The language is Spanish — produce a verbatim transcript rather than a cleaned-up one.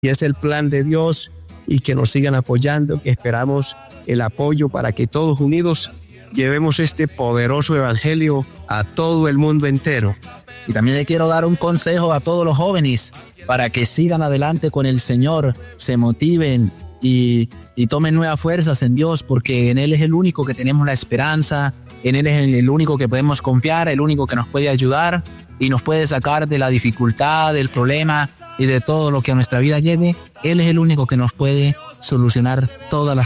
y es el plan de Dios, y que nos sigan apoyando, que esperamos el apoyo para que todos unidos llevemos este poderoso evangelio a todo el mundo entero. Y también le quiero dar un consejo a todos los jóvenes para que sigan adelante con el Señor, se motiven y, y tomen nuevas fuerzas en Dios, porque en Él es el único que tenemos la esperanza, en Él es el, el único que podemos confiar, el único que nos puede ayudar y nos puede sacar de la dificultad, del problema y de todo lo que a nuestra vida llegue. Él es el único que nos puede solucionar todas las